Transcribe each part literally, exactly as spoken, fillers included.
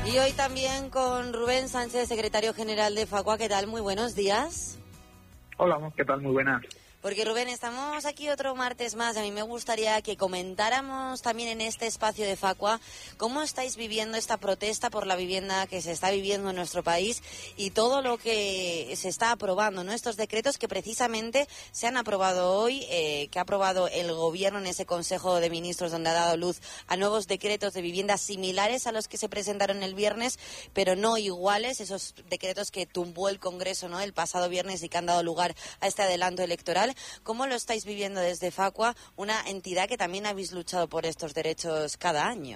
Y hoy también con Rubén Sánchez, secretario general de Facua. ¿Qué tal? Muy buenos días. Hola, ¿qué tal? Muy buenas. Porque Rubén, estamos aquí otro martes más. A mí me gustaría que comentáramos también en este espacio de Facua cómo estáis viviendo esta protesta por la vivienda que se está viviendo en nuestro país y todo lo que se está aprobando, ¿no? Estos decretos que precisamente se han aprobado hoy, eh, que ha aprobado el Gobierno en ese Consejo de Ministros donde ha dado luz a nuevos decretos de vivienda similares a los que se presentaron el viernes, pero no iguales, esos decretos que tumbó el Congreso, ¿no?, el pasado viernes y que han dado lugar a este adelanto electoral. ¿Cómo lo estáis viviendo desde Facua, una entidad que también habéis luchado por estos derechos cada año?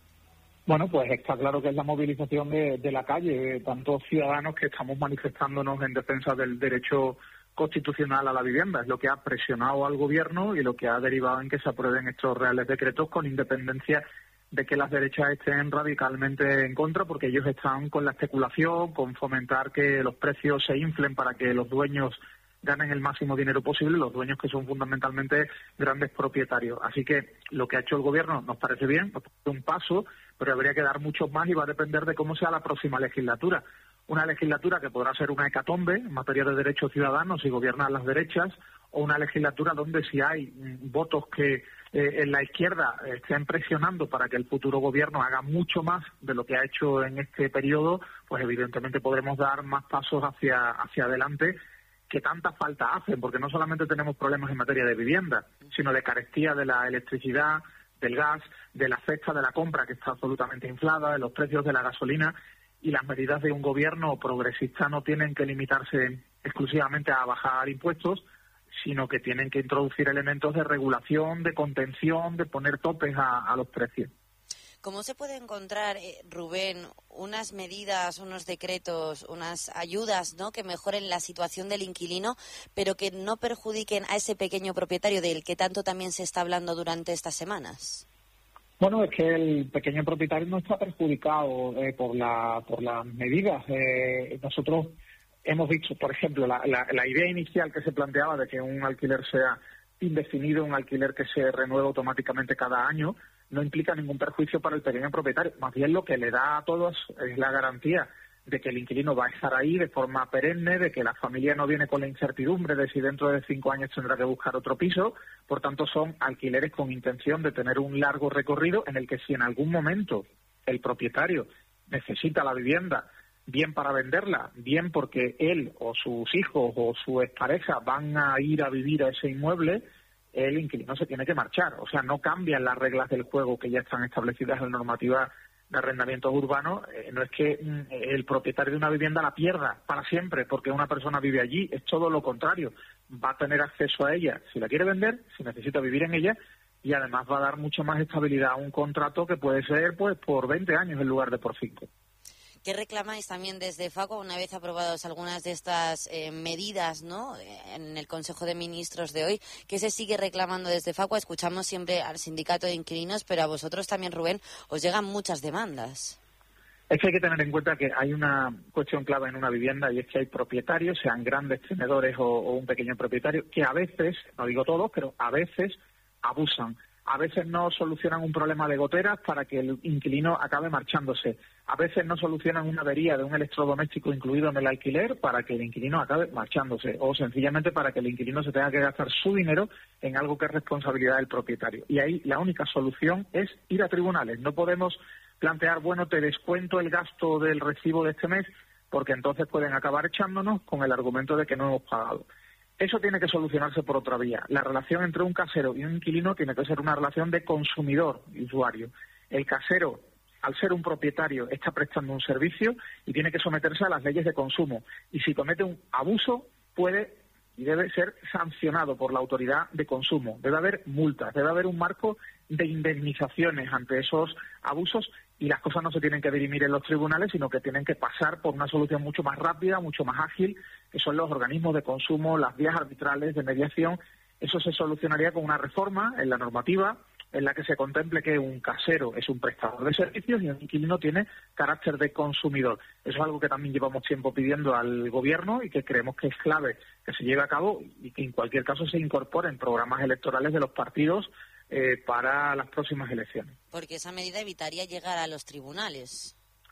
Bueno, pues está claro que es la movilización de, de la calle, de tantos ciudadanos que estamos manifestándonos en defensa del derecho constitucional a la vivienda. Es lo que ha presionado al Gobierno y lo que ha derivado en que se aprueben estos reales decretos, con independencia de que las derechas estén radicalmente en contra, porque ellos están con la especulación, con fomentar que los precios se inflen para que los dueños ganen el máximo dinero posible, los dueños que son fundamentalmente grandes propietarios. Así que lo que ha hecho el Gobierno nos parece bien, nos parece un paso, pero habría que dar muchos más y va a depender de cómo sea la próxima legislatura. Una legislatura que podrá ser una hecatombe en materia de derechos ciudadanos y gobiernan las derechas, o una legislatura donde si hay mm, votos que eh, en la izquierda estén presionando para que el futuro Gobierno haga mucho más de lo que ha hecho en este periodo, pues evidentemente podremos dar más pasos hacia, hacia adelante, que tanta falta hacen, porque no solamente tenemos problemas en materia de vivienda, sino de carestía de la electricidad, del gas, de la cesta de la compra, que está absolutamente inflada, de los precios de la gasolina, y las medidas de un Gobierno progresista no tienen que limitarse exclusivamente a bajar impuestos, sino que tienen que introducir elementos de regulación, de contención, de poner topes a, a los precios. ¿Cómo se puede encontrar, eh, Rubén, unas medidas, unos decretos, unas ayudas, ¿no?, que mejoren la situación del inquilino, pero que no perjudiquen a ese pequeño propietario del que tanto también se está hablando durante estas semanas? Bueno, es que el pequeño propietario no está perjudicado eh, por la por las medidas. Eh, nosotros hemos visto, por ejemplo, la, la, la idea inicial que se planteaba de que un alquiler sea indefinido, un alquiler que se renueva automáticamente cada año, no implica ningún perjuicio para el pequeño propietario. Más bien lo que le da a todos es la garantía de que el inquilino va a estar ahí de forma perenne, de que la familia no viene con la incertidumbre de si dentro de cinco años tendrá que buscar otro piso. Por tanto, son alquileres con intención de tener un largo recorrido en el que si en algún momento el propietario necesita la vivienda, bien para venderla, bien porque él o sus hijos o su expareja van a ir a vivir a ese inmueble, el inquilino se tiene que marchar. O sea, no cambian las reglas del juego que ya están establecidas en la normativa de arrendamientos urbanos. Eh, no es que mm, el propietario de una vivienda la pierda para siempre porque una persona vive allí, es todo lo contrario. Va a tener acceso a ella si la quiere vender, si necesita vivir en ella, y además va a dar mucho más estabilidad a un contrato que puede ser pues por veinte años en lugar de por cinco. ¿Qué reclamáis también desde Facua una vez aprobadas algunas de estas eh, medidas, ¿no?, en el Consejo de Ministros de hoy? ¿Qué se sigue reclamando desde Facua? Escuchamos siempre al sindicato de inquilinos, pero a vosotros también, Rubén, os llegan muchas demandas. Es que hay que tener en cuenta que hay una cuestión clave en una vivienda, y es que hay propietarios, sean grandes tenedores o, o un pequeño propietario, que a veces, no digo todos, pero a veces abusan. A veces no solucionan un problema de goteras para que el inquilino acabe marchándose. A veces no solucionan una avería de un electrodoméstico incluido en el alquiler para que el inquilino acabe marchándose. O sencillamente para que el inquilino se tenga que gastar su dinero en algo que es responsabilidad del propietario. Y ahí la única solución es ir a tribunales. No podemos plantear, bueno, te descuento el gasto del recibo de este mes, porque entonces pueden acabar echándonos con el argumento de que no hemos pagado. Eso tiene que solucionarse por otra vía. La relación entre un casero y un inquilino tiene que ser una relación de consumidor y usuario. El casero, al ser un propietario, está prestando un servicio y tiene que someterse a las leyes de consumo. Y si comete un abuso, puede y debe ser sancionado por la autoridad de consumo. Debe haber multas, debe haber un marco de indemnizaciones ante esos abusos, y las cosas no se tienen que dirimir en los tribunales, sino que tienen que pasar por una solución mucho más rápida, mucho más ágil, que son los organismos de consumo, las vías arbitrales de mediación. Eso se solucionaría con una reforma en la normativa en la que se contemple que un casero es un prestador de servicios y un inquilino tiene carácter de consumidor. Eso es algo que también llevamos tiempo pidiendo al Gobierno y que creemos que es clave que se lleve a cabo y que en cualquier caso se incorpore en programas electorales de los partidos eh, para las próximas elecciones. Porque esa medida evitaría llegar a los tribunales.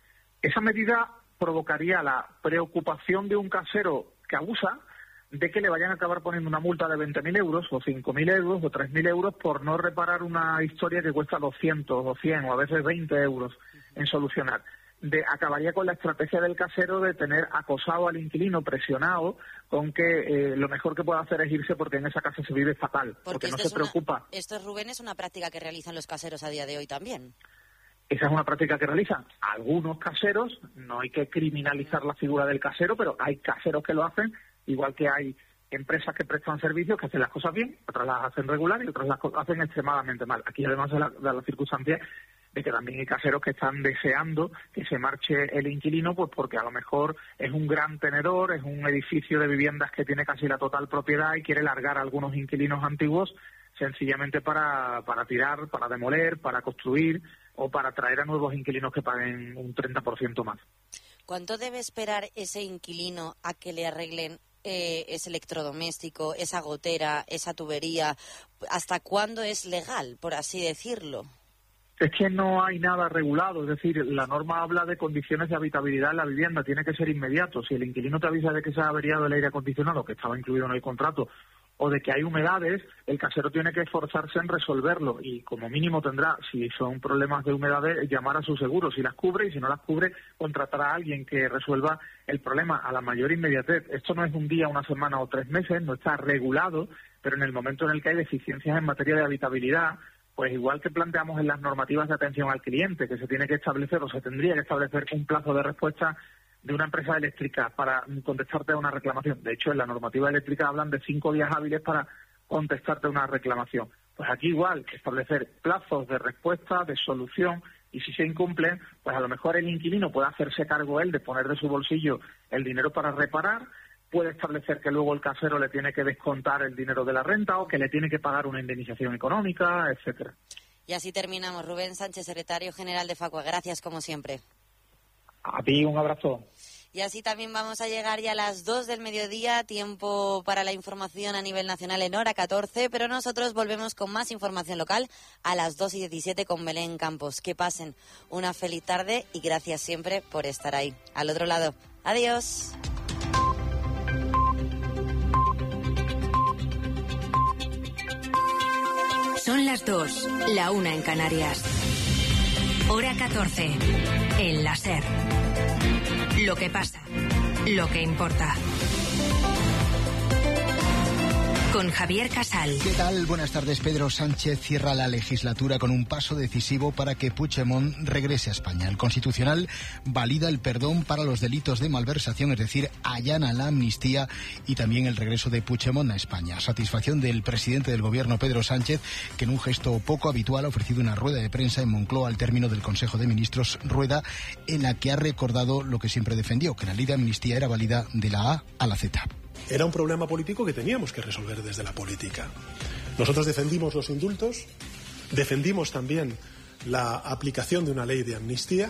Esa medida provocaría la preocupación de un casero que abusa de que le vayan a acabar poniendo una multa de veinte mil euros o cinco mil euros o tres mil euros por no reparar una historia que cuesta doscientos o cien o a veces veinte euros en solucionar. De, acabaría con la estrategia del casero de tener acosado al inquilino, presionado, con que eh, lo mejor que puede hacer es irse porque en esa casa se vive fatal, porque, porque no se preocupa. Una, esto, Rubén, es una práctica que realizan los caseros a día de hoy también. Esa es una práctica que realizan algunos caseros, no hay que criminalizar la figura del casero, pero hay caseros que lo hacen, igual que hay empresas que prestan servicios que hacen las cosas bien, otras las hacen regular y otras las hacen extremadamente mal. Aquí además de la, de la circunstancia de que también hay caseros que están deseando que se marche el inquilino, pues porque a lo mejor es un gran tenedor, es un edificio de viviendas que tiene casi la total propiedad y quiere largar a algunos inquilinos antiguos sencillamente para, para tirar, para demoler, para construir o para traer a nuevos inquilinos que paguen un treinta por ciento más. ¿Cuánto debe esperar ese inquilino a que le arreglen eh, ese electrodoméstico, esa gotera, esa tubería? ¿Hasta cuándo es legal, por así decirlo? Es que no hay nada regulado, es decir, la norma habla de condiciones de habitabilidad en la vivienda, tiene que ser inmediato. Si el inquilino te avisa de que se ha averiado el aire acondicionado, que estaba incluido en el contrato, o de que hay humedades, el casero tiene que esforzarse en resolverlo y como mínimo tendrá, si son problemas de humedades, llamar a su seguro, si las cubre, y si no las cubre, contratar a alguien que resuelva el problema a la mayor inmediatez. Esto no es un día, una semana o tres meses, no está regulado, pero en el momento en el que hay deficiencias en materia de habitabilidad, pues igual que planteamos en las normativas de atención al cliente, que se tiene que establecer o se tendría que establecer un plazo de respuesta de una empresa eléctrica para contestarte a una reclamación. De hecho, en la normativa eléctrica hablan de cinco días hábiles para contestarte a una reclamación. Pues aquí igual, establecer plazos de respuesta, de solución, y si se incumplen, pues a lo mejor el inquilino puede hacerse cargo él de poner de su bolsillo el dinero para reparar, puede establecer que luego el casero le tiene que descontar el dinero de la renta o que le tiene que pagar una indemnización económica, etcétera. Y así terminamos. Rubén Sánchez, secretario general de Facua. Gracias, como siempre. A ti, un abrazo. Y así también vamos a llegar ya a las dos del mediodía, tiempo para la información a nivel nacional en hora catorce, pero nosotros volvemos con más información local a las dos y diecisiete con Belén Campos. Que pasen una feliz tarde y gracias siempre por estar ahí, al otro lado. Adiós. Son las dos, la una en Canarias. Hora catorce, en la SER. Lo que pasa, lo que importa. Con Javier Casal. ¿Qué tal? Buenas tardes. Pedro Sánchez cierra la legislatura con un paso decisivo para que Puigdemont regrese a España. El Constitucional valida el perdón para los delitos de malversación, es decir, allana la amnistía y también el regreso de Puigdemont a España. Satisfacción del presidente del Gobierno, Pedro Sánchez, que en un gesto poco habitual ha ofrecido una rueda de prensa en Moncloa al término del Consejo de Ministros, rueda en la que ha recordado lo que siempre defendió, que la ley de amnistía era válida de la A a la Z. Era un problema político que teníamos que resolver desde la política. Nosotros defendimos los indultos, defendimos también la aplicación de una ley de amnistía.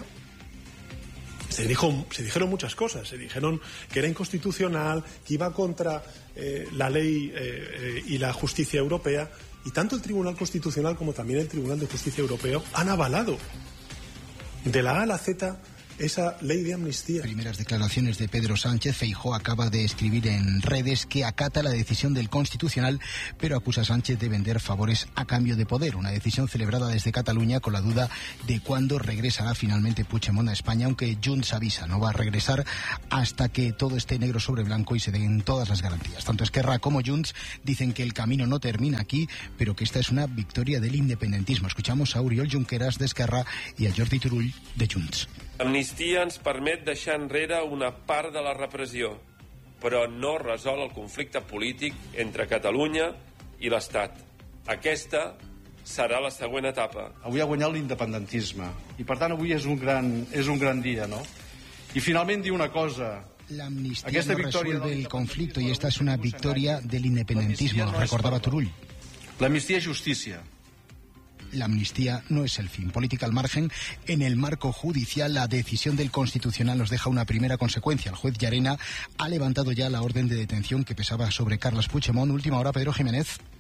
Se, dijo, se dijeron muchas cosas, se dijeron que era inconstitucional, que iba contra eh, la ley eh, eh, y la justicia europea, y tanto el Tribunal Constitucional como también el Tribunal de Justicia Europeo han avalado de la A a la Z esa ley de amnistía. Primeras declaraciones de Pedro Sánchez. Feijóo acaba de escribir en redes que acata la decisión del Constitucional, pero acusa a Sánchez de vender favores a cambio de poder. Una decisión celebrada desde Cataluña con la duda de cuándo regresará finalmente Puigdemont a España, aunque Junts avisa, no va a regresar hasta que todo esté negro sobre blanco y se den todas las garantías. Tanto Esquerra como Junts dicen que el camino no termina aquí, pero que esta es una victoria del independentismo. Escuchamos a Oriol Junqueras de Esquerra y a Jordi Turull de Junts. L'amnistia ens permet deixar enrere una part de la repressió, però no resol el conflicte polític entre Catalunya i l'Estat. Aquesta serà la següent etapa. Avui ha guanyat l'independentisme i per tant avui és un gran, és un gran dia, no? I finalment diu una cosa. La amnistía no resuelve el conflicto y esta es una victoria del independentismo, recordaba Turull. La amnistía es justícia. La amnistía no es el fin. Política al margen. En el marco judicial, la decisión del Constitucional nos deja una primera consecuencia. El juez Llarena ha levantado ya la orden de detención que pesaba sobre Carles Puigdemont. Última hora, Pedro Jiménez.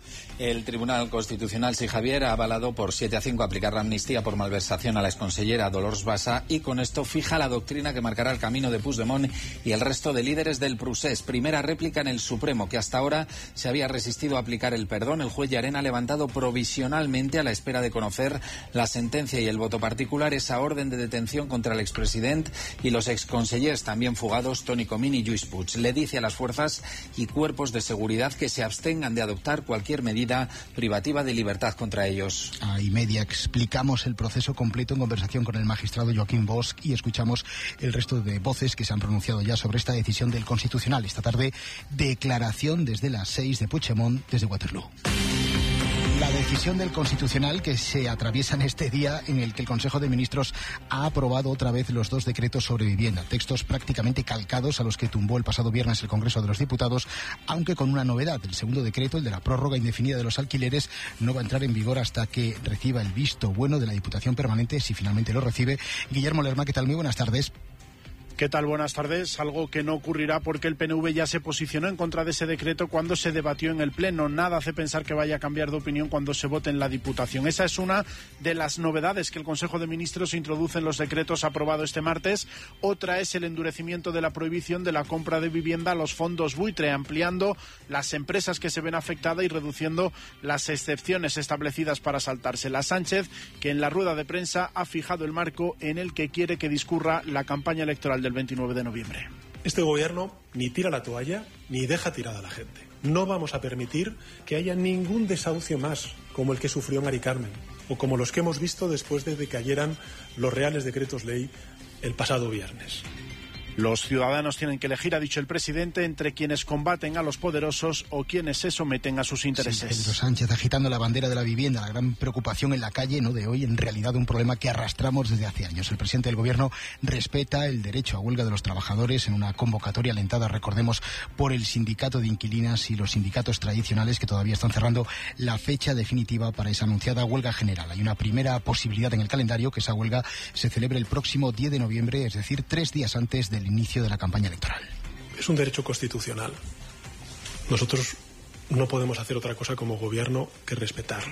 El Tribunal Constitucional, sí, Javier, ha avalado por siete a cinco aplicar la amnistía por malversación a la exconsellera Dolors Bassa y con esto fija la doctrina que marcará el camino de Puigdemont y el resto de líderes del procés. Primera réplica en el Supremo, que hasta ahora se había resistido a aplicar el perdón. El juez Llarena ha levantado provisionalmente, a la espera de conocer la sentencia y el voto particular, esa orden de detención contra el expresidente y los exconsellers también fugados Toni Comín y Lluís Puig. Le dice a las fuerzas y cuerpos de seguridad que se abstengan de adoptar cualquier medida privativa de libertad contra ellos. A y media explicamos el proceso completo en conversación con el magistrado Joaquín Bosch y escuchamos el resto de voces que se han pronunciado ya sobre esta decisión del Constitucional. Esta tarde, declaración desde las seis de Puigdemont desde Waterloo. La decisión del Constitucional que se atraviesa en este día en el que el Consejo de Ministros ha aprobado otra vez los dos decretos sobre vivienda, textos prácticamente calcados a los que tumbó el pasado viernes el Congreso de los Diputados, aunque con una novedad. El segundo decreto, el de la prórroga indefinida de los alquileres, no va a entrar en vigor hasta que reciba el visto bueno de la Diputación Permanente, si finalmente lo recibe. Guillermo Lerma, ¿qué tal? Muy buenas tardes. ¿Qué tal? Buenas tardes. Algo que no ocurrirá porque el P N V ya se posicionó en contra de ese decreto cuando se debatió en el Pleno. Nada hace pensar que vaya a cambiar de opinión cuando se vote en la Diputación. Esa es una de las novedades que el Consejo de Ministros introduce en los decretos aprobados este martes. Otra es el endurecimiento de la prohibición de la compra de vivienda a los fondos buitre, ampliando las empresas que se ven afectadas y reduciendo las excepciones establecidas para saltársela. Sánchez, que en la rueda de prensa ha fijado el marco en el que quiere que discurra la campaña electoral del veintinueve de noviembre. Este gobierno ni tira la toalla ni deja tirada a la gente. No vamos a permitir que haya ningún desahucio más como el que sufrió Mari Carmen o como los que hemos visto después de que cayeran los reales decretos ley el pasado viernes. Los ciudadanos tienen que elegir, ha dicho el presidente, entre quienes combaten a los poderosos o quienes se someten a sus intereses. Sí, Pedro Sánchez agitando la bandera de la vivienda, la gran preocupación en la calle, no de hoy, en realidad un problema que arrastramos desde hace años. El presidente del Gobierno respeta el derecho a huelga de los trabajadores en una convocatoria alentada, recordemos, por el sindicato de inquilinas y los sindicatos tradicionales que todavía están cerrando la fecha definitiva para esa anunciada huelga general. Hay una primera posibilidad en el calendario, que esa huelga se celebre el próximo diez de noviembre, es decir, tres días antes del inicio de la campaña electoral. Es un derecho constitucional. Nosotros no podemos hacer otra cosa como gobierno que respetarlo.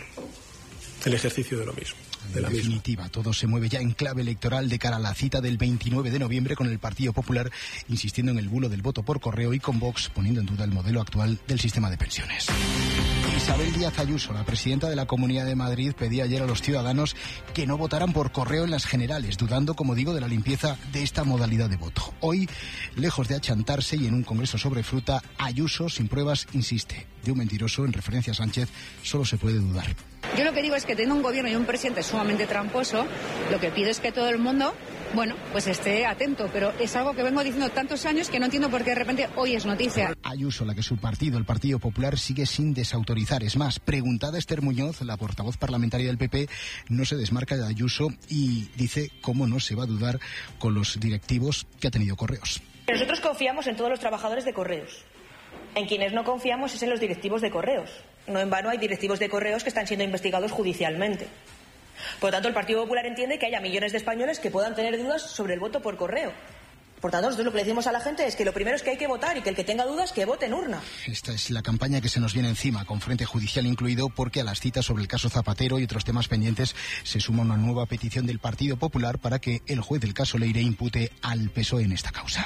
El ejercicio de lo mismo. De la en definitiva, misma. Todo se mueve ya en clave electoral de cara a la cita del veintinueve de noviembre, con el Partido Popular insistiendo en el bulo del voto por correo y con Vox poniendo en duda el modelo actual del sistema de pensiones. Isabel Díaz Ayuso, la presidenta de la Comunidad de Madrid, pedía ayer a los ciudadanos que no votaran por correo en las generales, dudando, como digo, de la limpieza de esta modalidad de voto. Hoy, lejos de achantarse y en un congreso sobre fruta, Ayuso, sin pruebas, insiste. De un mentiroso, en referencia a Sánchez, solo se puede dudar. Yo lo que digo es que teniendo un gobierno y un presidente sumamente tramposo, lo que pido es que todo el mundo, bueno, pues esté atento, pero es algo que vengo diciendo tantos años que no entiendo por qué de repente hoy es noticia. Ayuso, la que su partido, el Partido Popular, sigue sin desautorizar. Es más, preguntada Esther Muñoz, la portavoz parlamentaria del P P, no se desmarca de Ayuso y dice cómo no se va a dudar con los directivos que ha tenido Correos. Nosotros confiamos en todos los trabajadores de Correos. En quienes no confiamos es en los directivos de Correos. No en vano hay directivos de Correos que están siendo investigados judicialmente. Por lo tanto, el Partido Popular entiende que haya millones de españoles que puedan tener dudas sobre el voto por correo. Por tanto, nosotros lo que le decimos a la gente es que lo primero es que hay que votar y que el que tenga dudas, que vote en urna. Esta es la campaña que se nos viene encima, con frente judicial incluido, porque a las citas sobre el caso Zapatero y otros temas pendientes se suma una nueva petición del Partido Popular para que el juez del caso Leire impute al P S O E en esta causa.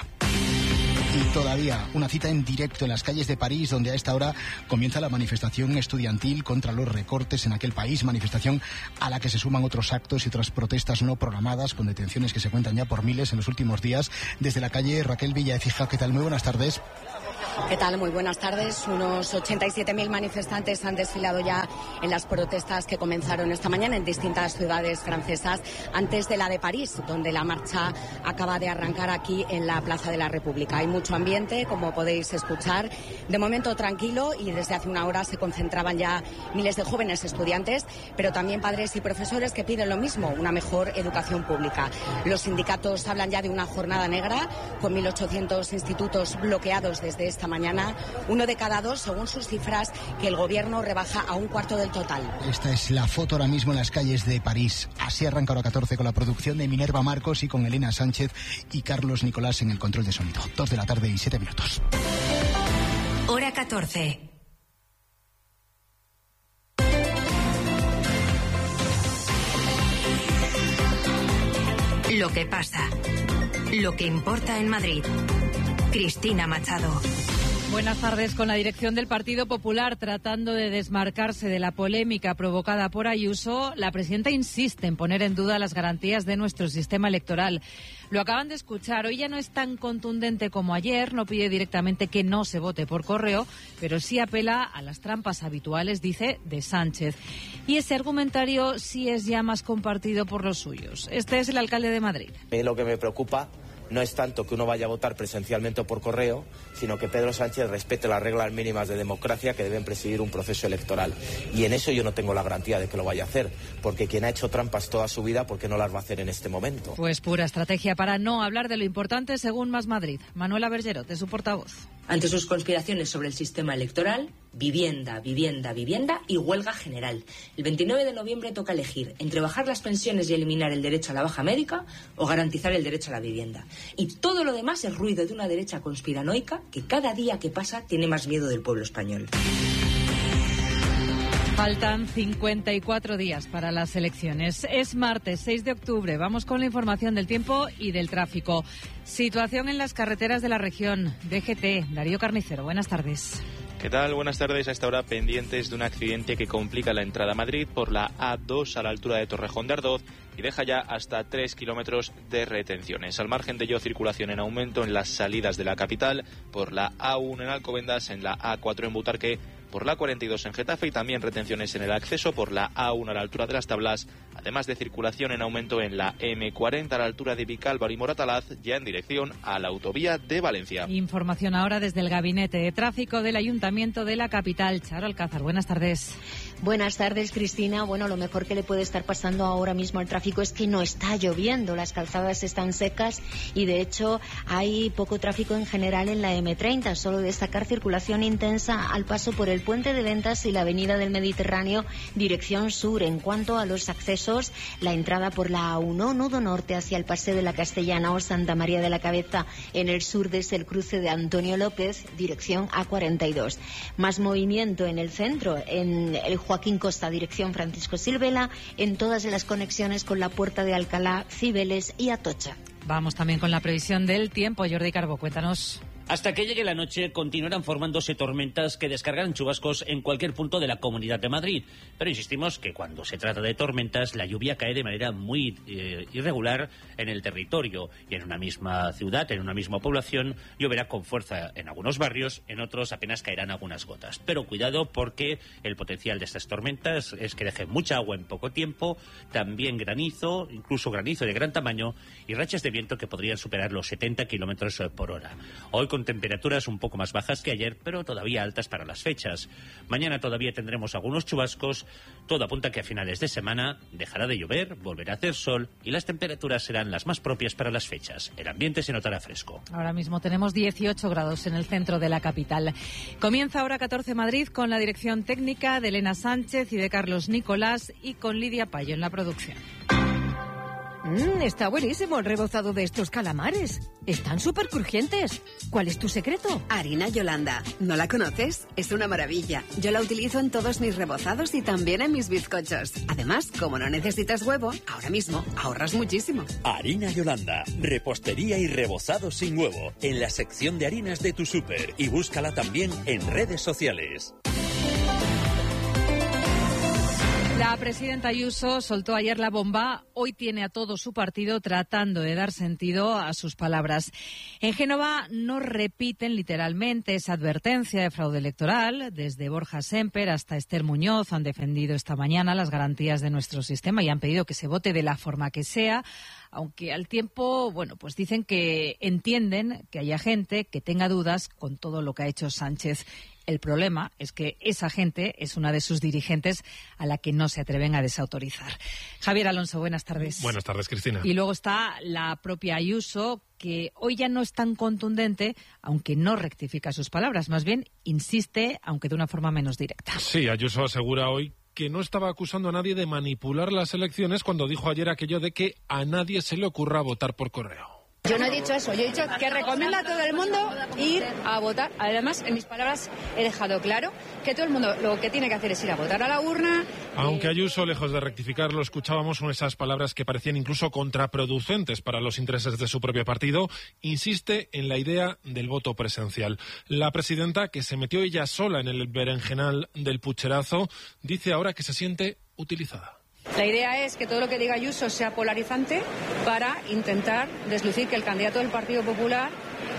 Y todavía una cita en directo en las calles de París, donde a esta hora comienza la manifestación estudiantil contra los recortes en aquel país, manifestación a la que se suman otros actos y otras protestas no programadas, con detenciones que se cuentan ya por miles en los últimos días. Desde la calle, Raquel Villaecija, ¿qué tal? Muy buenas tardes. ¿Qué tal? Muy buenas tardes. Unos ochenta y siete mil manifestantes han desfilado ya en las protestas que comenzaron esta mañana en distintas ciudades francesas, antes de la de París, donde la marcha acaba de arrancar aquí en la Plaza de la República. Hay mucho ambiente, como podéis escuchar, de momento tranquilo, y desde hace una hora se concentraban ya miles de jóvenes estudiantes, pero también padres y profesores que piden lo mismo, una mejor educación pública. Los sindicatos hablan ya de una jornada negra, con mil ochocientos institutos bloqueados desde esta mañana, uno de cada dos, según sus cifras, que el gobierno rebaja a un cuarto del total. Esta es la foto ahora mismo en las calles de París. Así arranca hora catorce con la producción de Minerva Marcos y con Elena Sánchez y Carlos Nicolás en el control de sonido. Dos de la tarde y siete minutos. Hora catorce. Lo que pasa. Lo que importa en Madrid. Cristina Machado. Buenas tardes. Con la dirección del Partido Popular tratando de desmarcarse de la polémica provocada por Ayuso, la presidenta insiste en poner en duda las garantías de nuestro sistema electoral. Lo acaban de escuchar. Hoy ya no es tan contundente como ayer, no pide directamente que no se vote por correo, pero sí apela a las trampas habituales, dice, de Sánchez. Y ese argumentario sí es ya más compartido por los suyos. Este es el alcalde de Madrid. A mí lo que me preocupa no es tanto que uno vaya a votar presencialmente o por correo, sino que Pedro Sánchez respete las reglas mínimas de democracia que deben presidir un proceso electoral. Y en eso yo no tengo la garantía de que lo vaya a hacer, porque quien ha hecho trampas toda su vida, ¿por qué no las va a hacer en este momento? Pues pura estrategia para no hablar de lo importante, según Más Madrid. Manuela Bergerot, de su portavoz. Ante sus conspiraciones sobre el sistema electoral, vivienda, vivienda, vivienda y huelga general. El veintinueve de noviembre toca elegir entre bajar las pensiones y eliminar el derecho a la baja médica o garantizar el derecho a la vivienda. Y todo lo demás es ruido de una derecha conspiranoica que cada día que pasa tiene más miedo del pueblo español. Faltan cincuenta y cuatro días para las elecciones. Es martes seis de octubre. Vamos con la información del tiempo y del tráfico. Situación en las carreteras de la región. D G T, Darío Carnicero. Buenas tardes. ¿Qué tal? Buenas tardes. A esta hora pendientes de un accidente que complica la entrada a Madrid por la A dos a la altura de Torrejón de Ardoz y deja ya hasta tres kilómetros de retenciones. Al margen de ello, circulación en aumento en las salidas de la capital por la A uno en Alcobendas, en la A cuatro en Butarque, por la cuarenta y dos en Getafe y también retenciones en el acceso por la A uno a la altura de Las Tablas, además de circulación en aumento en la eme cuarenta a la altura de Vicálvaro y Moratalaz, ya en dirección a la autovía de Valencia. Información ahora desde el Gabinete de Tráfico del Ayuntamiento de la capital. Charo Alcázar, buenas tardes. Buenas tardes, Cristina. Bueno, lo mejor que le puede estar pasando ahora mismo al tráfico es que no está lloviendo, las calzadas están secas y de hecho hay poco tráfico en general en la eme treinta, solo destacar circulación intensa al paso por el Puente de Ventas y la Avenida del Mediterráneo, dirección sur. En cuanto a los accesos, la entrada por la A uno, nudo norte hacia el Paseo de la Castellana o Santa María de la Cabeza en el sur desde el cruce de Antonio López, dirección A cuarenta y dos. Más movimiento en el centro, en el Joaquín Costa, dirección Francisco Silvela, en todas las conexiones con la Puerta de Alcalá, Cibeles y Atocha. Vamos también con la previsión del tiempo. Jordi Carbó, cuéntanos. Hasta que llegue la noche continuarán formándose tormentas que descargarán chubascos en cualquier punto de la Comunidad de Madrid. Pero insistimos que cuando se trata de tormentas, la lluvia cae de manera muy eh, irregular en el territorio. Y en una misma ciudad, en una misma población, lloverá con fuerza en algunos barrios, en otros apenas caerán algunas gotas. Pero cuidado porque el potencial de estas tormentas es que dejen mucha agua en poco tiempo, también granizo, incluso granizo de gran tamaño y rachas de viento que podrían superar los setenta kilómetros por hora. Hoy con temperaturas un poco más bajas que ayer, pero todavía altas para las fechas. Mañana todavía tendremos algunos chubascos. Todo apunta que a finales de semana dejará de llover, volverá a hacer sol y las temperaturas serán las más propias para las fechas. El ambiente se notará fresco. Ahora mismo tenemos dieciocho grados en el centro de la capital. Comienza ahora catorce Madrid con la dirección técnica de Elena Sánchez y de Carlos Nicolás y con Lidia Payo en la producción. Mm, está buenísimo el rebozado de estos calamares. Están súper crujientes. ¿Cuál es tu secreto? Harina Yolanda. ¿No la conoces? Es una maravilla. Yo la utilizo en todos mis rebozados y también en mis bizcochos. Además, como no necesitas huevo, ahora mismo ahorras muchísimo. Harina Yolanda. Repostería y rebozado sin huevo. En la sección de harinas de tu súper. Y búscala también en redes sociales. La presidenta Ayuso soltó ayer la bomba. Hoy tiene a todo su partido tratando de dar sentido a sus palabras. En Génova no repiten literalmente esa advertencia de fraude electoral. Desde Borja Semper hasta Esther Muñoz han defendido esta mañana las garantías de nuestro sistema y han pedido que se vote de la forma que sea. Aunque al tiempo, bueno, pues dicen que entienden que haya gente que tenga dudas con todo lo que ha hecho Sánchez. El problema es que esa gente es una de sus dirigentes a la que no se atreven a desautorizar. Javier Alonso, buenas tardes. Buenas tardes, Cristina. Y luego está la propia Ayuso, que hoy ya no es tan contundente, aunque no rectifica sus palabras. Más bien insiste, aunque de una forma menos directa. Sí, Ayuso asegura hoy que no estaba acusando a nadie de manipular las elecciones cuando dijo ayer aquello de que a nadie se le ocurra votar por correo. Yo no he dicho eso, yo he dicho que recomienda a todo el mundo ir a votar. Además, en mis palabras he dejado claro que todo el mundo lo que tiene que hacer es ir a votar a la urna. Aunque Ayuso, lejos de rectificar, lo escuchábamos con esas palabras que parecían incluso contraproducentes para los intereses de su propio partido, insiste en la idea del voto presencial. La presidenta, que se metió ella sola en el berenjenal del pucherazo, dice ahora que se siente utilizada. La idea es que todo lo que diga Ayuso sea polarizante para intentar deslucir que el candidato del Partido Popular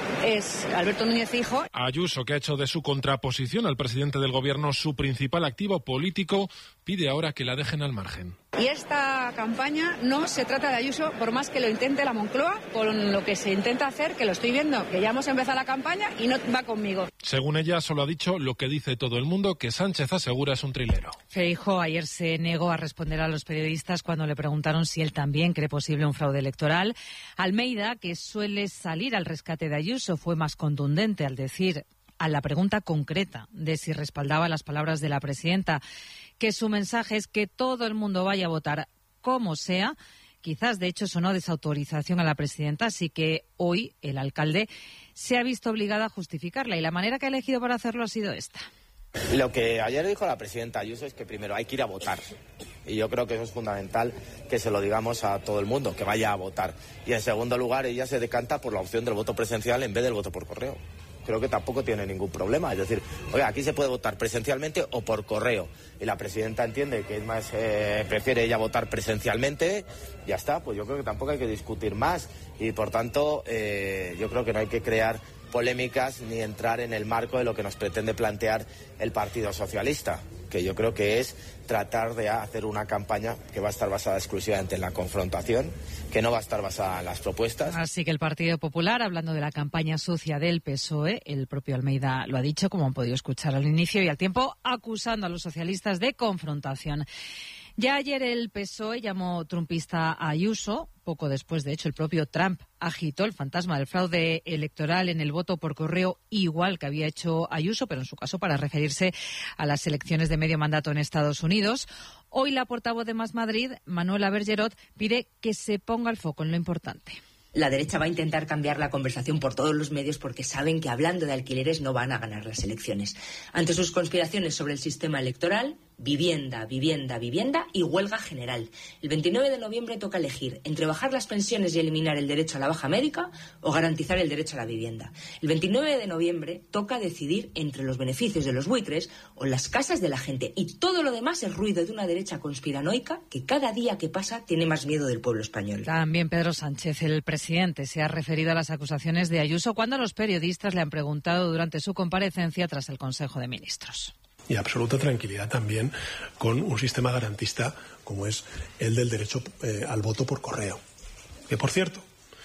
es Alberto Núñez Feijóo. Ayuso, que ha hecho de su contraposición al presidente del gobierno su principal activo político, pide ahora que la dejen al margen. Y esta campaña no se trata de Ayuso, por más que lo intente la Moncloa, con lo que se intenta hacer, que lo estoy viendo, que ya hemos empezado la campaña y no va conmigo. Según ella, solo ha dicho lo que dice todo el mundo, que Sánchez asegura es un trilero. Feijóo ayer se negó a responder a los periodistas cuando le preguntaron si él también cree posible un fraude electoral. Almeida, que suele salir al rescate de Ayuso, fue más contundente al decir a la pregunta concreta de si respaldaba las palabras de la presidenta, que su mensaje es que todo el mundo vaya a votar como sea. Quizás, de hecho, sonó desautorización a la presidenta, así que hoy el alcalde se ha visto obligado a justificarla y la manera que ha elegido para hacerlo ha sido esta. Lo que ayer dijo la presidenta Ayuso es que primero hay que ir a votar. Y yo creo que eso es fundamental que se lo digamos a todo el mundo, que vaya a votar. Y en segundo lugar, ella se decanta por la opción del voto presencial en vez del voto por correo. Creo que tampoco tiene ningún problema. Es decir, oye, aquí se puede votar presencialmente o por correo. Y la presidenta entiende que es más, eh, prefiere ella votar presencialmente. Ya está, pues yo creo que tampoco hay que discutir más. Y por tanto, eh, yo creo que no hay que crear polémicas ni entrar en el marco de lo que nos pretende plantear el Partido Socialista, que yo creo que es tratar de hacer una campaña que va a estar basada exclusivamente en la confrontación, que no va a estar basada en las propuestas. Así que el Partido Popular, hablando de la campaña sucia del P S O E, el propio Almeida lo ha dicho, como han podido escuchar al inicio y al tiempo, acusando a los socialistas de confrontación. Ya ayer el P S O E llamó trumpista a Ayuso. Poco después, de hecho, el propio Trump agitó el fantasma del fraude electoral en el voto por correo, igual que había hecho Ayuso, pero en su caso para referirse a las elecciones de medio mandato en Estados Unidos. Hoy la portavoz de Más Madrid, Manuela Bergerot, pide que se ponga el foco en lo importante. La derecha va a intentar cambiar la conversación por todos los medios porque saben que hablando de alquileres no van a ganar las elecciones. Ante sus conspiraciones sobre el sistema electoral, vivienda, vivienda, vivienda y huelga general. El veintinueve de noviembre toca elegir entre bajar las pensiones y eliminar el derecho a la baja médica o garantizar el derecho a la vivienda. El veintinueve de noviembre toca decidir entre los beneficios de los buitres o las casas de la gente. Y todo lo demás es ruido de una derecha conspiranoica que cada día que pasa tiene más miedo del pueblo español. También Pedro Sánchez, el presidente, se ha referido a las acusaciones de Ayuso cuando los periodistas le han preguntado durante su comparecencia tras el Consejo de Ministros. Y absoluta tranquilidad también con un sistema garantista como es el del derecho eh, al voto por correo. Que, por cierto,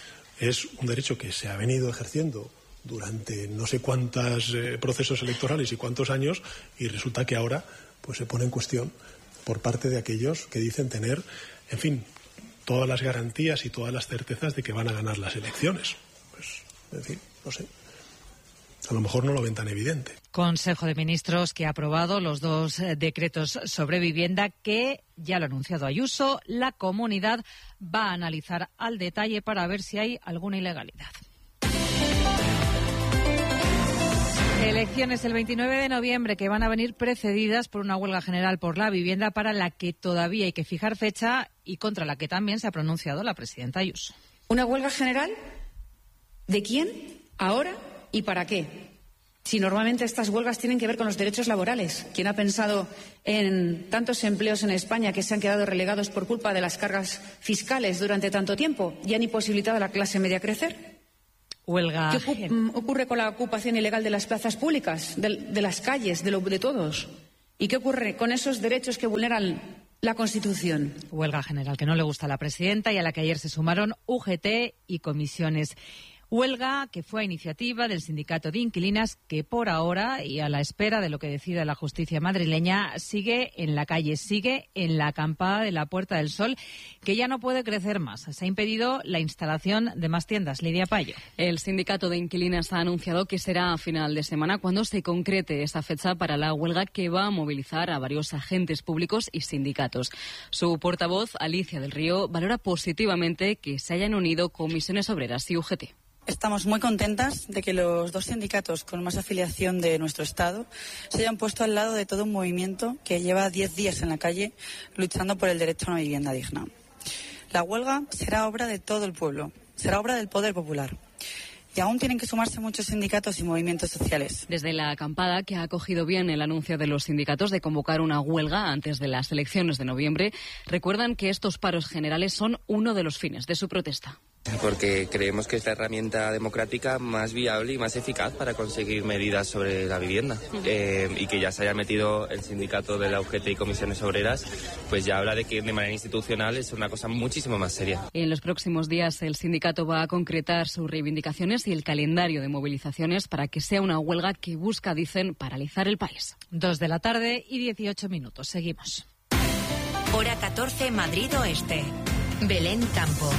es un derecho que se ha venido ejerciendo durante no sé cuántos eh, procesos electorales y cuántos años, y resulta que ahora pues se pone en cuestión por parte de aquellos que dicen tener, en fin, todas las garantías y todas las certezas de que van a ganar las elecciones. Pues, en fin, no sé. A lo mejor no lo ven tan evidente. Consejo de Ministros que ha aprobado los dos decretos sobre vivienda que, ya lo ha anunciado Ayuso, la comunidad va a analizar al detalle para ver si hay alguna ilegalidad. Elecciones el veintinueve de noviembre que van a venir precedidas por una huelga general por la vivienda para la que todavía hay que fijar fecha y contra la que también se ha pronunciado la presidenta Ayuso. ¿Una huelga general? ¿De quién? ¿Ahora? ¿Y para qué? Si normalmente estas huelgas tienen que ver con los derechos laborales. ¿Quién ha pensado en tantos empleos en España que se han quedado relegados por culpa de las cargas fiscales durante tanto tiempo y han imposibilitado a la clase media crecer? Huelga. ¿Qué ocurre con la ocupación ilegal de las plazas públicas, de, de las calles, de, lo, de todos? ¿Y qué ocurre con esos derechos que vulneran la Constitución? Huelga general que no le gusta a la presidenta y a la que ayer se sumaron U G T y comisiones Huelga que fue a iniciativa del sindicato de inquilinas que por ahora, y a la espera de lo que decida la justicia madrileña, sigue en la calle, sigue en la acampada de la Puerta del Sol, que ya no puede crecer más. Se ha impedido la instalación de más tiendas. Lidia Payo. El sindicato de inquilinas ha anunciado que será a final de semana cuando se concrete esa fecha para la huelga que va a movilizar a varios agentes públicos y sindicatos. Su portavoz, Alicia del Río, valora positivamente que se hayan unido Comisiones Obreras y U G T. Estamos muy contentas de que los dos sindicatos con más afiliación de nuestro Estado se hayan puesto al lado de todo un movimiento que lleva diez días en la calle luchando por el derecho a una vivienda digna. La huelga será obra de todo el pueblo, será obra del poder popular. Y aún tienen que sumarse muchos sindicatos y movimientos sociales. Desde la acampada, que ha acogido bien el anuncio de los sindicatos de convocar una huelga antes de las elecciones de noviembre, recuerdan que estos paros generales son uno de los fines de su protesta. Porque creemos que es la herramienta democrática más viable y más eficaz para conseguir medidas sobre la vivienda. Eh, y que ya se haya metido el sindicato de la U G T y Comisiones Obreras, pues ya habla de que de manera institucional es una cosa muchísimo más seria. En los próximos días el sindicato va a concretar sus reivindicaciones y el calendario de movilizaciones para que sea una huelga que busca, dicen, paralizar el país. Dos de la tarde y dieciocho minutos. Seguimos. Hora catorce, Madrid Oeste. Belén Campos.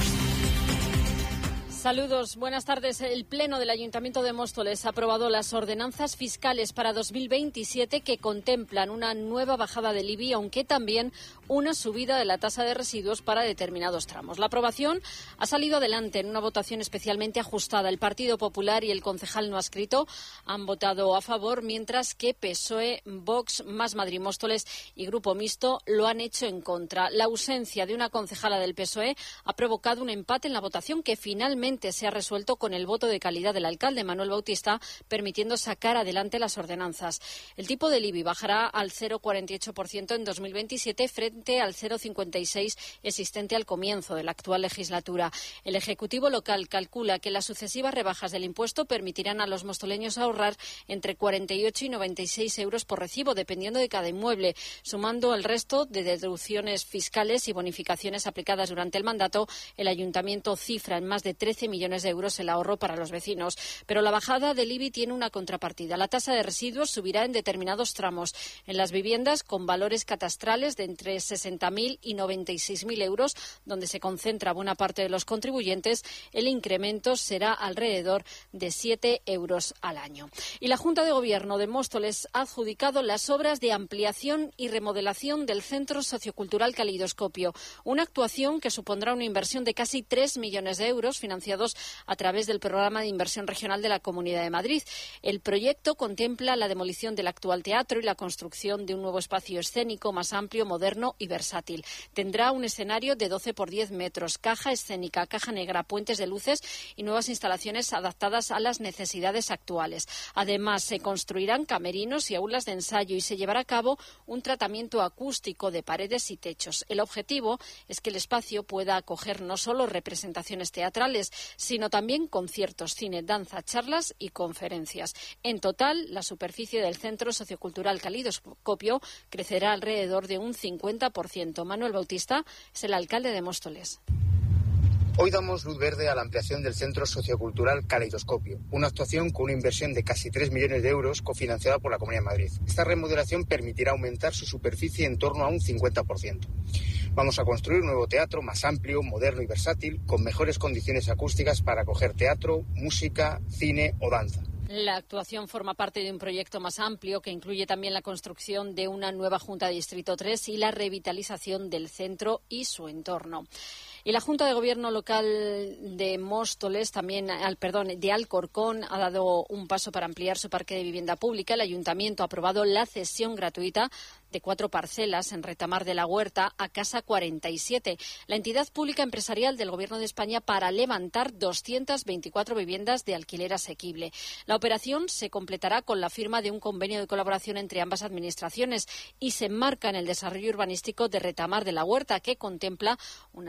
Saludos, buenas tardes. El Pleno del Ayuntamiento de Móstoles ha aprobado las ordenanzas fiscales para dos mil veintisiete que contemplan una nueva bajada del I B I, aunque también una subida de la tasa de residuos para determinados tramos. La aprobación ha salido adelante en una votación especialmente ajustada. El Partido Popular y el concejal no adscrito han votado a favor, mientras que P S O E, Vox, Más Madrid Móstoles y Grupo Mixto lo han hecho en contra. La ausencia de una concejala del P S O E ha provocado un empate en la votación que finalmente se ha resuelto con el voto de calidad del alcalde Manuel Bautista, permitiendo sacar adelante las ordenanzas. El tipo del I B I bajará al cero coma cuarenta y ocho por ciento en dos mil veintisiete frente al cero coma cincuenta y seis por ciento existente al comienzo de la actual legislatura. El Ejecutivo local calcula que las sucesivas rebajas del impuesto permitirán a los mostoleños ahorrar entre cuarenta y ocho y noventa y seis euros por recibo, dependiendo de cada inmueble. Sumando el resto de deducciones fiscales y bonificaciones aplicadas durante el mandato, el Ayuntamiento cifra en más de trece millones de euros el ahorro para los vecinos. Pero la bajada del I B I tiene una contrapartida. La tasa de residuos subirá en determinados tramos. En las viviendas con valores catastrales de entre sesenta mil y noventa y seis mil euros, donde se concentra buena parte de los contribuyentes, el incremento será alrededor de siete euros al año. Y la Junta de Gobierno de Móstoles ha adjudicado las obras de ampliación y remodelación del Centro Sociocultural Calidoscopio, una actuación que supondrá una inversión de casi tres millones de euros financiados a través del Programa de Inversión Regional de la Comunidad de Madrid. El proyecto contempla la demolición del actual teatro y la construcción de un nuevo espacio escénico más amplio, moderno y versátil. Tendrá un escenario de doce por diez metros, caja escénica, caja negra, puentes de luces y nuevas instalaciones adaptadas a las necesidades actuales. Además, se construirán camerinos y aulas de ensayo y se llevará a cabo un tratamiento acústico de paredes y techos. El objetivo es que el espacio pueda acoger no solo representaciones teatrales, sino también conciertos, cine, danza, charlas y conferencias. En total, la superficie del Centro Sociocultural Calidoscopio crecerá alrededor de un cincuenta por ciento. Manuel Bautista es el alcalde de Móstoles. Hoy damos luz verde a la ampliación del Centro Sociocultural Caleidoscopio, una actuación con una inversión de casi tres millones de euros cofinanciada por la Comunidad de Madrid. Esta remodelación permitirá aumentar su superficie en torno a un cincuenta por ciento. Vamos a construir un nuevo teatro más amplio, moderno y versátil, con mejores condiciones acústicas para acoger teatro, música, cine o danza. La actuación forma parte de un proyecto más amplio que incluye también la construcción de una nueva Junta de Distrito tres y la revitalización del centro y su entorno. Y la Junta de Gobierno local de Móstoles, también, al, perdón, de Alcorcón, ha dado un paso para ampliar su parque de vivienda pública. El Ayuntamiento ha aprobado la cesión gratuita de cuatro parcelas en Retamar de la Huerta a Casa cuarenta y siete, la entidad pública empresarial del Gobierno de España para levantar doscientas veinticuatro viviendas de alquiler asequible. La operación se completará con la firma de un convenio de colaboración entre ambas administraciones y se enmarca en el desarrollo urbanístico de Retamar de la Huerta, que contempla unas tres mil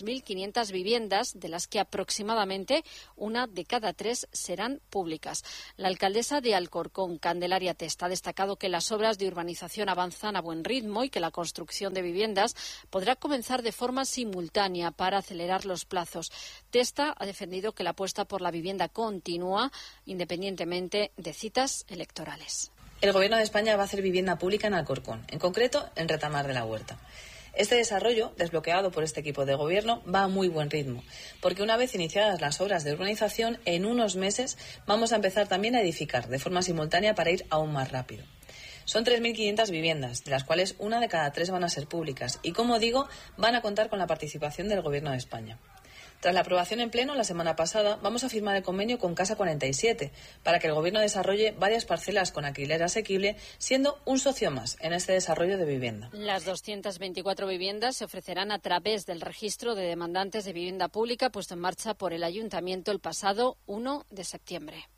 mil quinientas viviendas, de las que aproximadamente una de cada tres serán públicas. La alcaldesa de Alcorcón, Candelaria Testa, ha destacado que las obras de urbanización avanzan a buen ritmo y que la construcción de viviendas podrá comenzar de forma simultánea para acelerar los plazos. Testa ha defendido que la apuesta por la vivienda continúa independientemente de citas electorales. El Gobierno de España va a hacer vivienda pública en Alcorcón, en concreto en Retamar de la Huerta. Este desarrollo, desbloqueado por este equipo de gobierno, va a muy buen ritmo, porque una vez iniciadas las obras de urbanización, en unos meses vamos a empezar también a edificar de forma simultánea para ir aún más rápido. Son tres mil quinientas viviendas, de las cuales una de cada tres van a ser públicas y, como digo, van a contar con la participación del Gobierno de España. Tras la aprobación en pleno la semana pasada, vamos a firmar el convenio con Casa cuarenta y siete para que el Gobierno desarrolle varias parcelas con alquiler asequible, siendo un socio más en este desarrollo de vivienda. Las doscientas veinticuatro viviendas se ofrecerán a través del registro de demandantes de vivienda pública puesto en marcha por el Ayuntamiento el pasado uno de septiembre.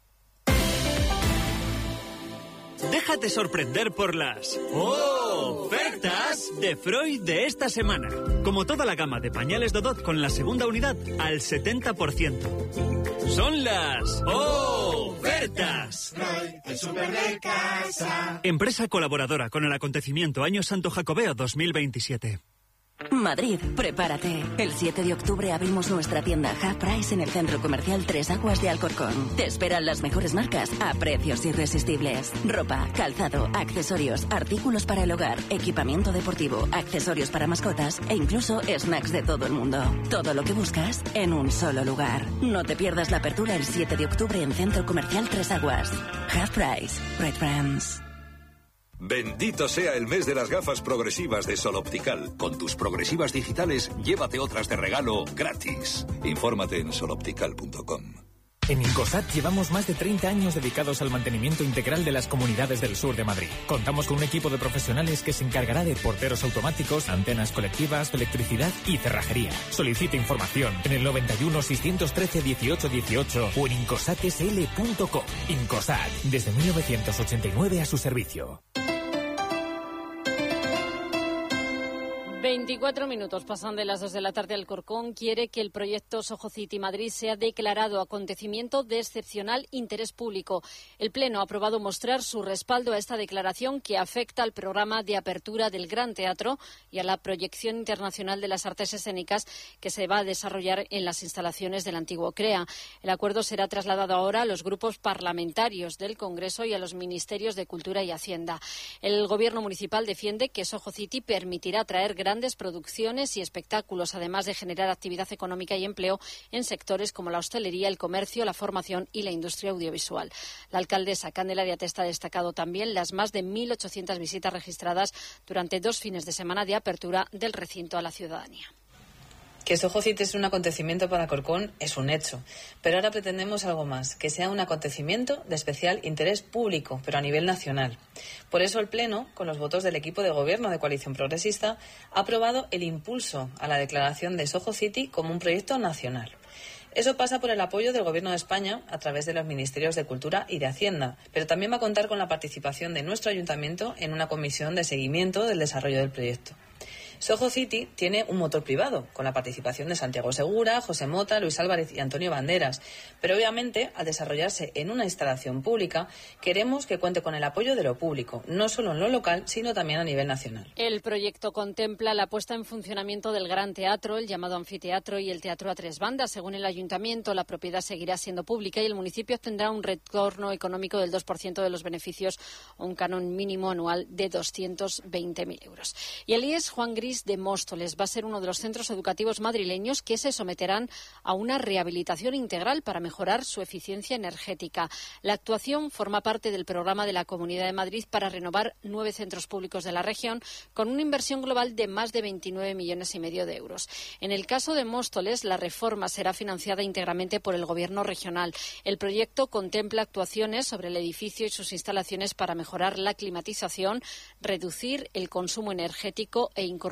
Déjate sorprender por las ofertas de Freud de esta semana. Como toda la gama de pañales Dodot con la segunda unidad al setenta por ciento. Son las ofertas. Freud, el súper de casa. Empresa colaboradora con el acontecimiento Año Santo Jacobeo dos mil veintisiete. Madrid, prepárate. El siete de octubre abrimos nuestra tienda Half Price en el Centro Comercial Tres Aguas de Alcorcón. Te esperan las mejores marcas a precios irresistibles. Ropa, calzado, accesorios, artículos para el hogar, equipamiento deportivo, accesorios para mascotas e incluso snacks de todo el mundo. Todo lo que buscas en un solo lugar. No te pierdas la apertura el siete de octubre en Centro Comercial Tres Aguas. Half Price. Great Brands. Bendito sea el mes de las gafas progresivas de Sol Optical. Con tus progresivas digitales, llévate otras de regalo gratis. Infórmate en sol optical punto com. En Incosat llevamos más de treinta años dedicados al mantenimiento integral de las comunidades del sur de Madrid. Contamos con un equipo de profesionales que se encargará de porteros automáticos, antenas colectivas, electricidad y cerrajería. Solicite información en el noventa y uno, seiscientos trece, dieciocho dieciocho o en incosat s l punto com. Incosat, desde mil novecientos ochenta y nueve a su servicio. veinticuatro minutos pasan de las dos de la tarde. Alcorcón quiere que el proyecto Soho City Madrid sea declarado acontecimiento de excepcional interés público. El Pleno ha aprobado mostrar su respaldo a esta declaración que afecta al programa de apertura del Gran Teatro y a la proyección internacional de las artes escénicas que se va a desarrollar en las instalaciones del antiguo CREA. El acuerdo será trasladado ahora a los grupos parlamentarios del Congreso y a los ministerios de Cultura y Hacienda. El Gobierno municipal defiende que Soho City permitirá traer grandes producciones y espectáculos, además de generar actividad económica y empleo en sectores como la hostelería, el comercio, la formación y la industria audiovisual. La alcaldesa Candelaria Testa ha destacado también las más de mil ochocientas visitas registradas durante dos fines de semana de apertura del recinto a la ciudadanía. Que Soho City es un acontecimiento para Alcorcón es un hecho, pero ahora pretendemos algo más, que sea un acontecimiento de especial interés público, pero a nivel nacional. Por eso el Pleno, con los votos del equipo de gobierno de Coalición Progresista, ha aprobado el impulso a la declaración de Soho City como un proyecto nacional. Eso pasa por el apoyo del Gobierno de España a través de los Ministerios de Cultura y de Hacienda, pero también va a contar con la participación de nuestro Ayuntamiento en una comisión de seguimiento del desarrollo del proyecto. Soho City tiene un motor privado, con la participación de Santiago Segura, José Mota, Luis Álvarez y Antonio Banderas. Pero obviamente, al desarrollarse en una instalación pública, queremos que cuente con el apoyo de lo público, no solo en lo local, sino también a nivel nacional. El proyecto contempla la puesta en funcionamiento del Gran Teatro, el llamado anfiteatro y el teatro a tres bandas. Según el Ayuntamiento, la propiedad seguirá siendo pública y el municipio obtendrá un retorno económico del dos por ciento de los beneficios o un canon mínimo anual de doscientos veinte mil euros. Y el I E S Juan Gris de Móstoles va a ser uno de los centros educativos madrileños que se someterán a una rehabilitación integral para mejorar su eficiencia energética. La actuación forma parte del programa de la Comunidad de Madrid para renovar nueve centros públicos de la región con una inversión global de más de veintinueve millones y medio de euros. En el caso de Móstoles, la reforma será financiada íntegramente por el Gobierno regional. El proyecto contempla actuaciones sobre el edificio y sus instalaciones para mejorar la climatización, reducir el consumo energético e incorporar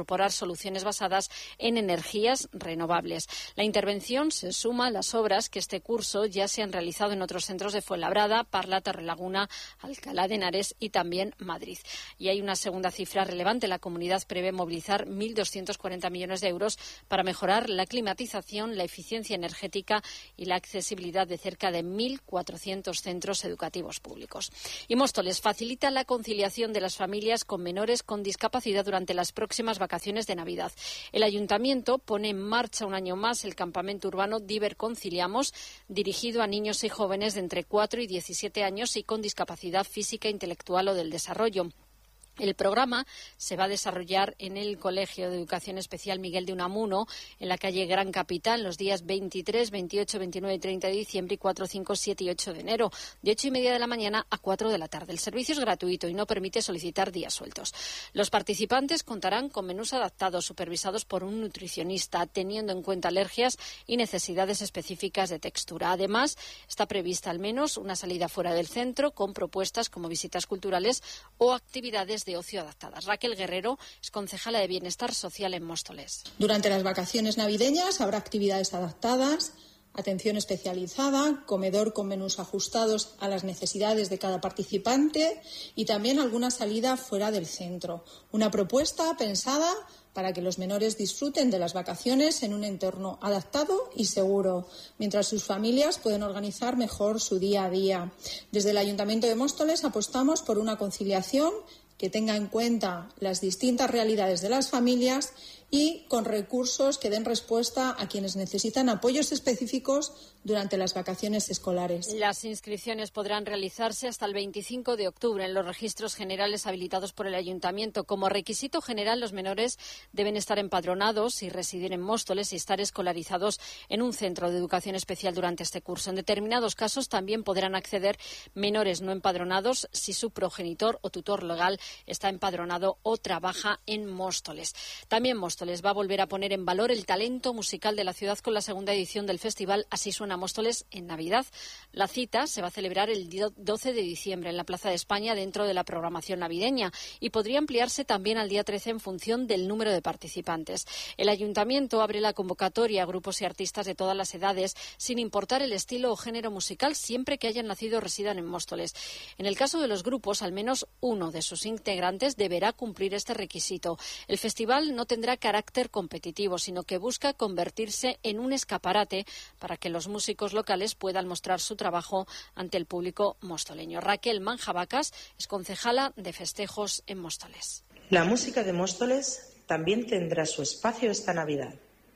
incorporar soluciones basadas en energías renovables. La intervención se suma a las obras que este curso ya se han realizado en otros centros de Fuenlabrada, Parla, Torrelaguna, Alcalá de Henares y también Madrid. Y hay una segunda cifra relevante. La comunidad prevé movilizar mil doscientos cuarenta millones de euros para mejorar la climatización, la eficiencia energética y la accesibilidad de cerca de mil cuatrocientos centros educativos públicos. Y Móstoles facilita la conciliación de las familias con menores con discapacidad durante las próximas vacaciones de Navidad. El Ayuntamiento pone en marcha un año más el campamento urbano Diver Conciliamos, dirigido a niños y jóvenes de entre cuatro y diecisiete años y con discapacidad física, intelectual o del desarrollo. El programa se va a desarrollar en el Colegio de Educación Especial Miguel de Unamuno, en la calle Gran Capital, los días veintitrés, veintiocho, veintinueve y treinta de diciembre y cuatro, cinco, siete y ocho de enero, de ocho y media de la mañana a cuatro de la tarde. El servicio es gratuito y no permite solicitar días sueltos. Los participantes contarán con menús adaptados, supervisados por un nutricionista, teniendo en cuenta alergias y necesidades específicas de textura. Además, está prevista al menos una salida fuera del centro con propuestas como visitas culturales o actividades de ocio adaptadas. Raquel Guerrero es concejala de Bienestar Social en Móstoles. Durante las vacaciones navideñas habrá actividades adaptadas, atención especializada, comedor con menús ajustados a las necesidades de cada participante y también alguna salida fuera del centro. Una propuesta pensada para que los menores disfruten de las vacaciones en un entorno adaptado y seguro, mientras sus familias pueden organizar mejor su día a día. Desde el Ayuntamiento de Móstoles apostamos por una conciliación que tenga en cuenta las distintas realidades de las familias y con recursos que den respuesta a quienes necesitan apoyos específicos durante las vacaciones escolares. Las inscripciones podrán realizarse hasta el veinticinco de octubre en los registros generales habilitados por el Ayuntamiento. Como requisito general, los menores deben estar empadronados y residir en Móstoles y estar escolarizados en un centro de educación especial durante este curso. En determinados casos también podrán acceder menores no empadronados si su progenitor o tutor legal está empadronado o trabaja en Móstoles. También Móstoles les va a volver a poner en valor el talento musical de la ciudad con la segunda edición del festival Así suena Móstoles en Navidad. La cita se va a celebrar el doce de diciembre en la Plaza de España dentro de la programación navideña y podría ampliarse también al día trece en función del número de participantes. El Ayuntamiento abre la convocatoria a grupos y artistas de todas las edades sin importar el estilo o género musical siempre que hayan nacido o residan en Móstoles. En el caso de los grupos, al menos uno de sus integrantes deberá cumplir este requisito. El festival no tendrá carácter competitivo, sino que busca convertirse en un escaparate para que los músicos locales puedan mostrar su trabajo ante el público mostoleño. Raquel Manjabacas es concejala de festejos en Móstoles. La música de Móstoles también tendrá su espacio esta Navidad.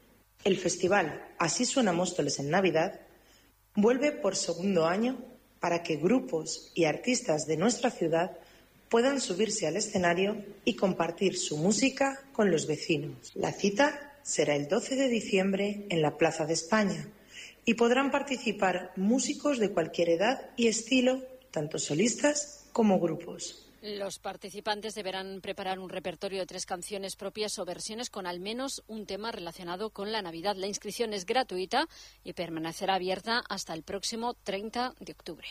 El festival Así suena Móstoles en Navidad vuelve por segundo año para que grupos y artistas de nuestra ciudad puedan subirse al escenario y compartir su música con los vecinos. La cita será el doce de diciembre en la Plaza de España y podrán participar músicos de cualquier edad y estilo, tanto solistas como grupos. Los participantes deberán preparar un repertorio de tres canciones propias o versiones con al menos un tema relacionado con la Navidad. La inscripción es gratuita y permanecerá abierta hasta el próximo treinta de octubre.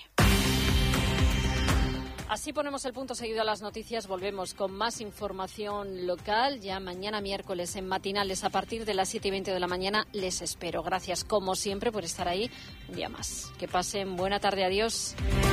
Así ponemos el punto seguido a las noticias. Volvemos con más información local. Ya mañana miércoles en Matinales a partir de las siete y veinte de la mañana les espero. Gracias como siempre por estar ahí un día más. Que pasen buena tarde. Adiós.